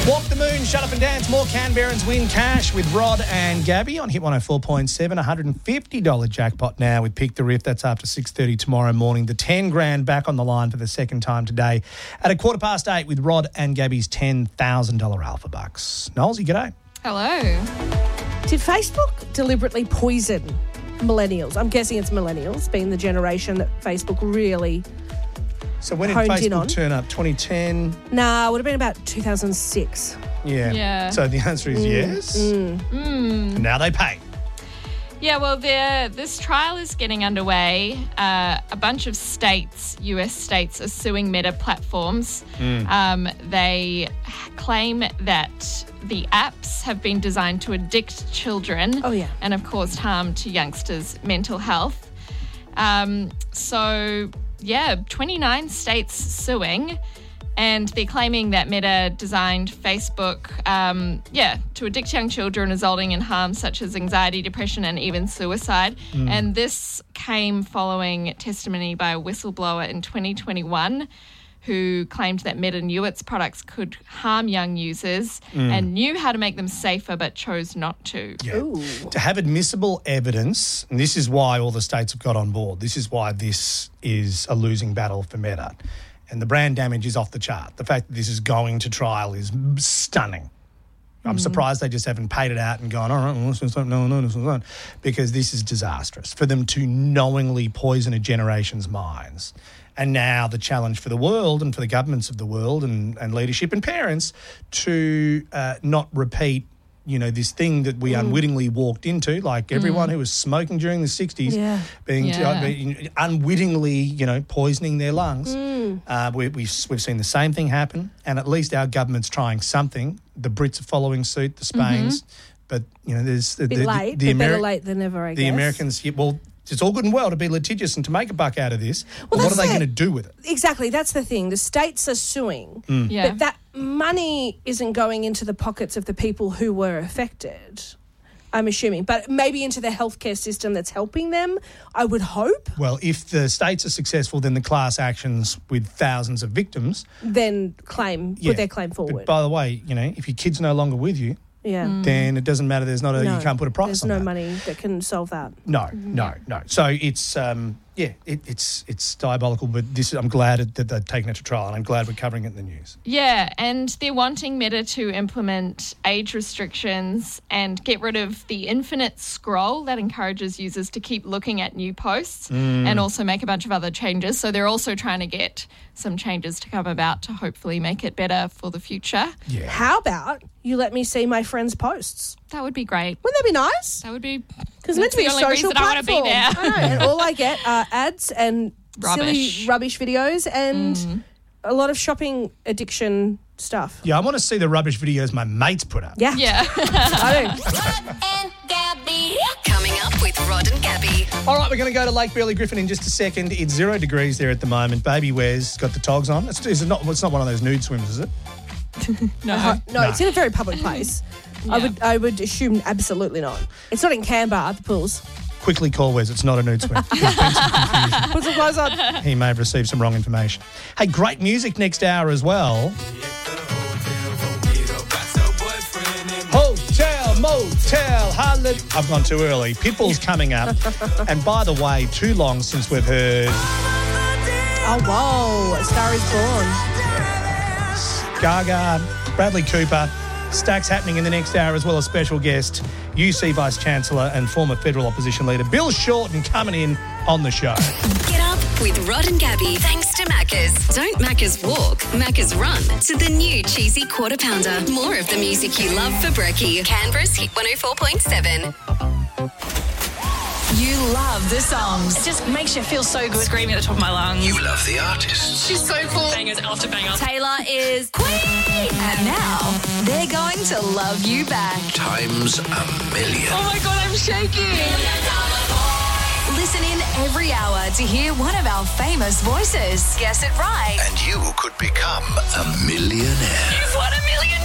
Walk the Moon, Shut Up and Dance, more Canberrans win cash with Rod and Gabby on Hit 104.7. $150 jackpot now with Pick the Riff. That's after 6:30 tomorrow morning. The 10 grand back on the line for the second time today at 8:15 with Rod and Gabby's $10,000 Alpha Bucks. Knowlesy, g'day. Hello. Did Facebook deliberately poison millennials? I'm guessing it's millennials, being the generation that Facebook really... So when did honed in Facebook on. turn up? 2010? Nah, it would have been about 2006. Yeah. So the answer is yes. And now they pay. Yeah, well, this trial is getting underway. A bunch of states, US states, are suing Meta platforms. They claim that the apps have been designed to addict children and have caused harm to youngsters' mental health. 29 states suing, and they're claiming that Meta designed Facebook, to addict young children, resulting in harm such as anxiety, depression, and even suicide. And this came following testimony by a whistleblower in 2021 who claimed that Meta knew its products could harm young users and knew how to make them safer but chose not to. Yeah. To have admissible evidence, and this is why all the states have got on board, this is why this is a losing battle for Meta. And the brand damage is off the chart. The fact that this is going to trial is stunning. I'm surprised they just haven't paid it out and gone, all right, well, this is not, because this is disastrous. For them to knowingly poison a generation's minds. And now the challenge for the world and for the governments of the world and leadership and parents to not repeat, this thing that we unwittingly walked into, like everyone who was smoking during the 60s, being unwittingly, poisoning their lungs. We've seen the same thing happen, and at least our government's trying something. The Brits are following suit, the Spains, but there's Bit late, but better late than never, I guess. The Americans, it's all good and well to be litigious and to make a buck out of this, but what are they going to do with it? Exactly, that's the thing. The states are suing, but that money isn't going into the pockets of the people who were affected, I'm assuming, but maybe into the healthcare system that's helping them, I would hope. Well, if the states are successful, then the class actions with thousands of victims... Then put their claim forward. But by the way, if your kid's no longer with you, then it doesn't matter. There's you can't put a price on that. There's no money that can solve that. No. So it's it's diabolical. But I'm glad that they've taken it to trial, and I'm glad we're covering it in the news. Yeah, and they're wanting Meta to implement age restrictions and get rid of the infinite scroll that encourages users to keep looking at new posts, and also make a bunch of other changes. So they're also trying to get some changes to come about to hopefully make it better for the future. Yeah. How about you let me see my friends' posts? That would be great. Wouldn't that be nice? That would be... Because it's meant to be a social platform. I want to be there. I know, and all I get are ads and silly rubbish videos and a lot of shopping addiction stuff. Yeah, I want to see the rubbish videos my mates put up. Yeah. I do. Rod and Gabby. Coming up with Rod and Gabby. All right, we're going to go to Lake Burley Griffin in just a second. It's 0 degrees there at the moment. Baby Wes got the togs on. It's not one of those nude swims, is it? No, it's in a very public place. Yeah. I would assume absolutely not. It's not in Canberra, the pools. Quickly call Wes. It's not a nude swim. There's been some confusion. Put some clothes on. He may have received some wrong information. Hey, great music next hour as well. Hotel, motel, holiday. I've gone too early. Pitbull's coming up. And by the way, too long since we've heard... Oh, whoa. A Star is Born. Gaga, Bradley Cooper. Stacks happening in the next hour as well as special guest, UC Vice-Chancellor and former federal opposition leader Bill Shorten coming in on the show. Get up with Rod and Gabby. Thanks to Macca's. Don't Macca's walk, Macca's run to the new cheesy quarter pounder. More of the music you love for brekkie. Canberra's Hit 104.7. You love the songs. It just makes you feel so good. Screaming at the top of my lungs. You love the artists. She's so cool. Bangers after bangers. Taylor is Queen. And now they're going to love you back. Times a million. Oh my God, I'm shaking. Listen in every hour to hear one of our famous voices. Guess it right. And you could become a millionaire. You've won $1 million.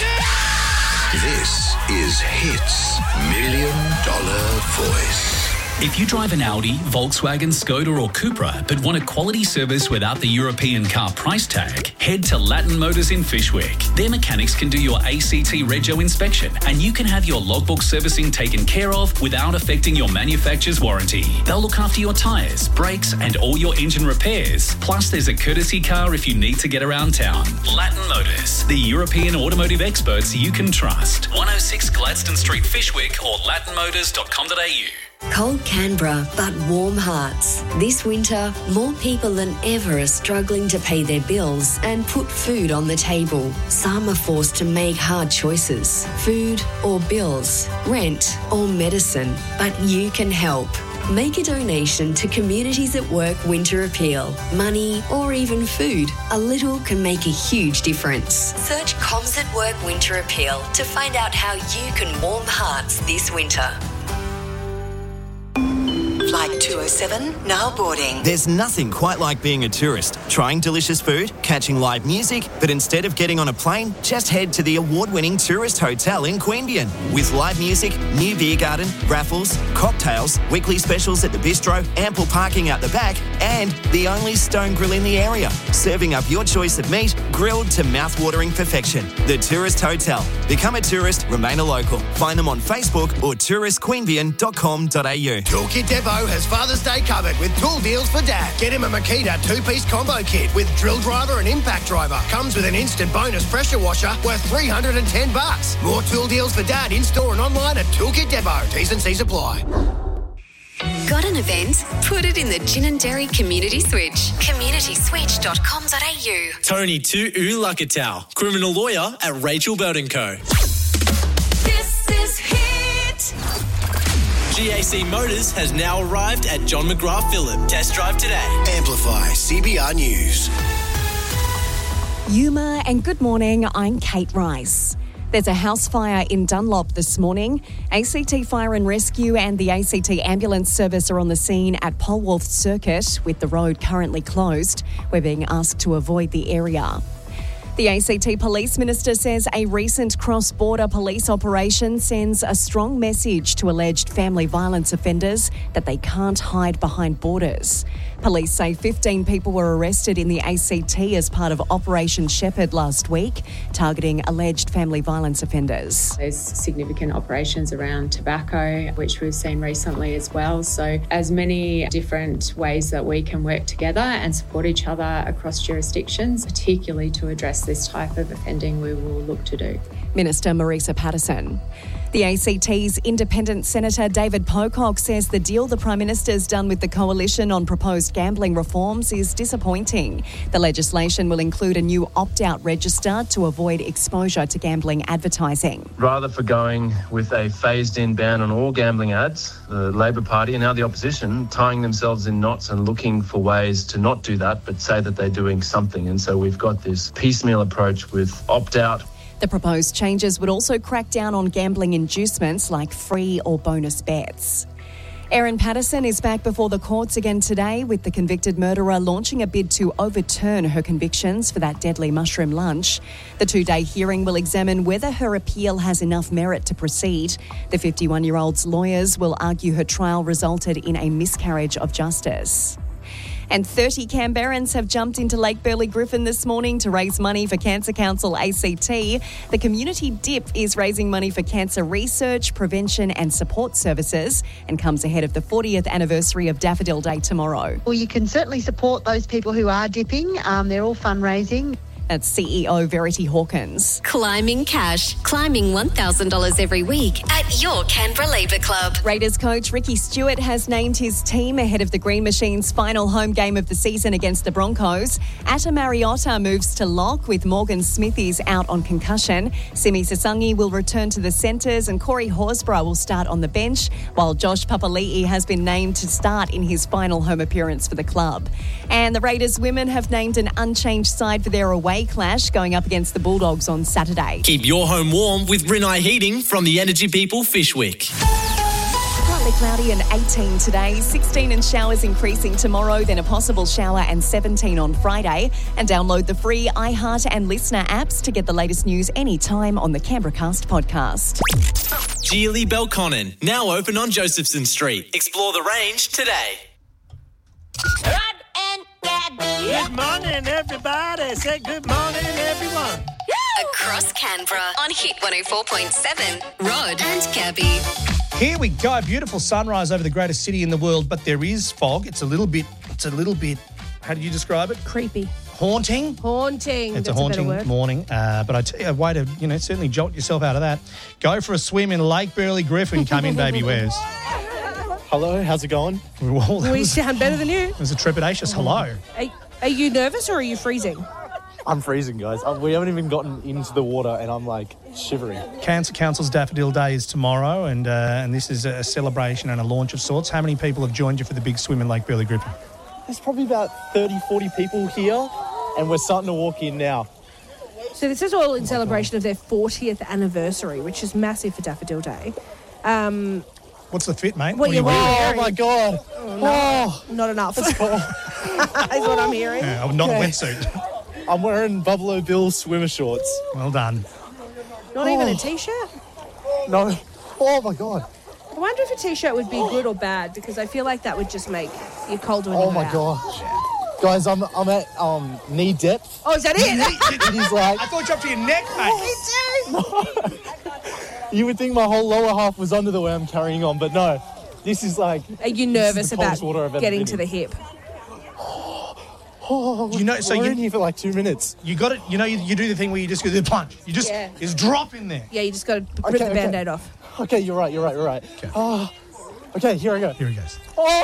This is Hits $1 Million Voice. If you drive an Audi, Volkswagen, Skoda or Cupra but want a quality service without the European car price tag, head to Latin Motors in Fishwick. Their mechanics can do your ACT Rego inspection and you can have your logbook servicing taken care of without affecting your manufacturer's warranty. They'll look after your tyres, brakes and all your engine repairs. Plus there's a courtesy car if you need to get around town. Latin Motors, the European automotive experts you can trust. 106 Gladstone Street, Fishwick or latinmotors.com.au. Cold Canberra, but warm hearts. This winter, more people than ever are struggling to pay their bills and put food on the table. Some are forced to make hard choices. Food or bills, rent or medicine. But you can help. Make a donation to Communities at Work Winter Appeal. Money or even food. A little can make a huge difference. Search Comms at Work Winter Appeal to find out how you can warm hearts this winter. Flight 207, now boarding. There's nothing quite like being a tourist, trying delicious food, catching live music, but instead of getting on a plane, just head to the award-winning tourist hotel in Queanbeyan. With live music, new beer garden, raffles, cocktails, weekly specials at the bistro, ample parking out the back, and the only stone grill in the area, serving up your choice of meat, grilled to mouth-watering perfection. The Tourist Hotel. Become a tourist, remain a local. Find them on Facebook or touristqueanbeyan.com.au. Toolkit Depot has Father's Day covered with tool deals for Dad. Get him a Makita 2-piece combo kit with drill driver and impact driver. Comes with an instant bonus pressure washer worth $310. More tool deals for Dad in-store and online at Toolkit Depot. T's and C's apply. Got an event? Put it in the Gin and Dairy Community Switch. communityswitch.com.au. Tony Tu'u Lakatau, criminal lawyer at Rachel Bird & Co. This is Hit. GAC Motors has now arrived at John McGrath Phillip. Test drive today. Amplify CBR News. Yuma and good morning, I'm Kate Rice. There's a house fire in Dunlop this morning. ACT Fire and Rescue and the ACT Ambulance Service are on the scene at Polwarth Circuit, with the road currently closed. We're being asked to avoid the area. The ACT Police Minister says a recent cross-border police operation sends a strong message to alleged family violence offenders that they can't hide behind borders. Police say 15 people were arrested in the ACT as part of Operation Shepherd last week, targeting alleged family violence offenders. There's significant operations around tobacco, which we've seen recently as well. So as many different ways that we can work together and support each other across jurisdictions, particularly to address this type of offending, we will look to do. Minister Marisa Patterson. The ACT's independent Senator David Pocock says the deal the Prime Minister's done with the coalition on proposed gambling reforms is disappointing. The legislation will include a new opt-out register to avoid exposure to gambling advertising. Rather for going with a phased-in ban on all gambling ads, the Labor Party and now the opposition tying themselves in knots and looking for ways to not do that but say that they're doing something. And so we've got this piecemeal approach with opt-out. The proposed changes would also crack down on gambling inducements like free or bonus bets. Erin Patterson is back before the courts again today, with the convicted murderer launching a bid to overturn her convictions for that deadly mushroom lunch. The 2-day hearing will examine whether her appeal has enough merit to proceed. The 51-year-old's lawyers will argue her trial resulted in a miscarriage of justice. And 30 Canberrans have jumped into Lake Burley Griffin this morning to raise money for Cancer Council ACT. The community dip is raising money for cancer research, prevention and support services, and comes ahead of the 40th anniversary of Daffodil Day tomorrow. Well, you can certainly support those people who are dipping. They're all fundraising. That's CEO Verity Hawkins. Climbing cash. Climbing $1,000 every week at your Canberra Labour Club. Raiders coach Ricky Stewart has named his team ahead of the Green Machine's final home game of the season against the Broncos. Atta Mariota moves to lock with Morgan Smithies out on concussion. Simi Sasangi will return to the centres and Corey Horsburgh will start on the bench, while Josh Papali'i has been named to start in his final home appearance for the club. And the Raiders women have named an unchanged side for their away clash going up against the Bulldogs on Saturday. Keep your home warm with Rinnai Heating from the Energy People Fishwick. Partly cloudy and 18 today, 16 and showers increasing tomorrow, then a possible shower and 17 on Friday. And download the free iHeart and Listener apps to get the latest news anytime on the Canberra Cast podcast. Geely Belconnen, now open on Josephson Street. Explore the range today. Good morning, everybody. Say good morning, everyone. Across Canberra on Hit 104.7. Rod and Gabby. Here we go. Beautiful sunrise over the greatest city in the world, but there is fog. It's a little bit, how do you describe it? Creepy. Haunting. Haunting. It's That's a haunting better word. morning. But I tell you, a way to, certainly jolt yourself out of that. Go for a swim in Lake Burley Griffin. Come in, baby Wes. Hello, how's it going? We sound better than you. It was a trepidatious hello. Are you nervous or are you freezing? I'm freezing, guys. We haven't even gotten into the water and I'm like shivering. Cancer Council's Daffodil Day is tomorrow, and this is a celebration and a launch of sorts. How many people have joined you for the big swim in Lake Burley Griffin? There's probably about 30, 40 people here, and we're starting to walk in now. So this is all in celebration of their 40th anniversary, which is massive for Daffodil Day. What's the fit, mate? What you're wearing? Oh, my God. Not enough. Is what I'm hearing. Yeah, not a wetsuit. I'm wearing Buffalo Bill swimmer shorts. Well done. Not even a T-shirt? No. Oh, my God. I wonder if a T-shirt would be good or bad, because I feel like that would just make you colder when you my gosh. Guys, I'm at knee depth. Oh, is that it? It is like... I thought you're up to your neck, mate. Me too. You would think my whole lower half was under the way I'm carrying on, but no. This is like... Are you nervous about getting to the hip? So we're in here for like 2 minutes. You got it. You do the thing where you just go the plunge. You just drop in there. Yeah, you just got to rip the Band-Aid off. Okay, you're right. Okay, here I go. Here he goes.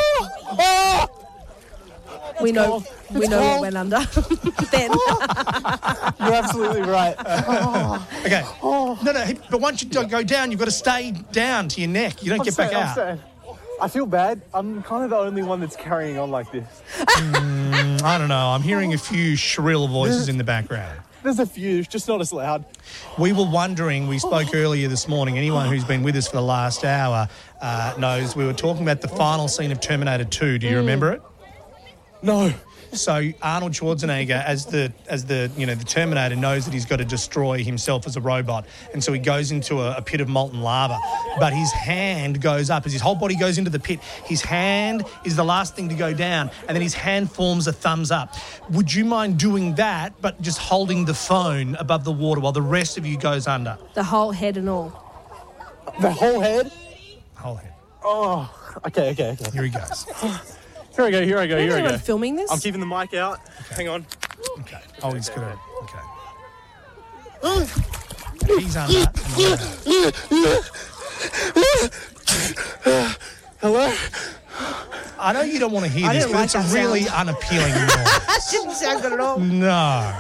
We know what went under. Then. You're absolutely right. Okay. No, but once you go down, you've got to stay down to your neck. You don't get back out. I feel bad. I'm kind of the only one that's carrying on like this. I don't know. I'm hearing a few shrill voices in the background. There's a few, just not as loud. We were wondering, we spoke earlier this morning, anyone who's been with us for the last hour knows we were talking about the final scene of Terminator 2. Do you remember it? No. So Arnold Schwarzenegger, as the Terminator, knows that he's got to destroy himself as a robot, and so he goes into a pit of molten lava. But his hand goes up as his whole body goes into the pit. His hand is the last thing to go down, and then his hand forms a thumbs up. Would you mind doing that, but just holding the phone above the water while the rest of you goes under? The whole head and all. The whole head? Whole head. Oh, okay. Here he goes. Here I go. Anyone filming this? I'm keeping the mic out. Okay. Hang on. Okay. Oh, he's got it. Okay. He's under. Hello? I know you don't want to hear this, but it's a really unappealing noise. That didn't sound good at all. No.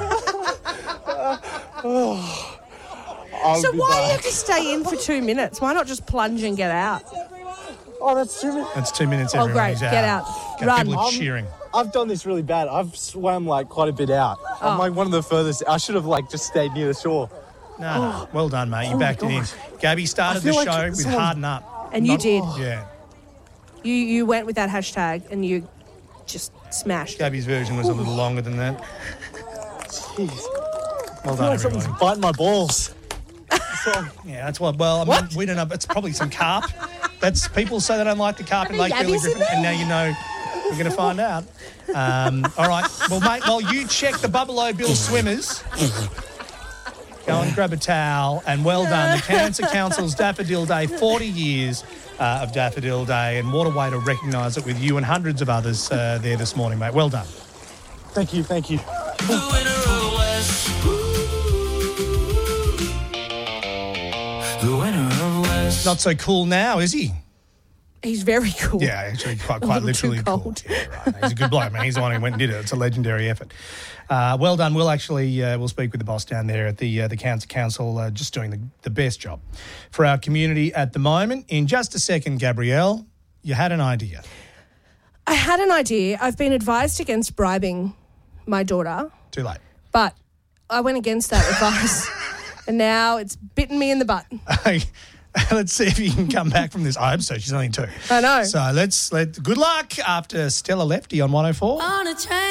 So why do you have to stay in for 2 minutes? Why not just plunge and get out? Oh, that's 2 minutes. That's 2 minutes, everyone. Oh, great. He's out. Get out. Run. People are cheering. I've done this really bad. I've swam like quite a bit out. I'm like one of the furthest. I should have just stayed near the shore. No. Well done, mate. You backed it in. Gabby started the show with Harden Up. And you did. Yeah. You went with that hashtag and you just smashed. Gabby's version was a little longer than that. Jeez. Well I feel done, like something's everyone. biting my balls. Yeah, that's what. Well, I mean, we don't know. It's probably some carp. That's people say they don't like the carp in Lake Burley Griffin, and now you know. We're going to find out. All right. Well, mate, while you check the Buffalo Bill swimmers, go and grab a towel, and well done. The Cancer Council's Daffodil Day, 40 years of Daffodil Day, and what a way to recognise it with you and hundreds of others there this morning, mate. Well done. Thank you. Not so cool now, is he? He's very cool. Yeah, actually quite literally cool. Yeah, right. He's a good bloke, man. He's the one who went and did it. It's a legendary effort. Well done. We'll speak with the boss down there at the Cancer Council, just doing the best job for our community at the moment. In just a second, Gabrielle, you had an idea. I had an idea. I've been advised against bribing my daughter. Too late. But I went against that advice, and now it's bitten me in the butt. Let's see if you can come back from this. I hope so. She's only 2. I know. So let's good luck after Stella Lefty on 104. On a train.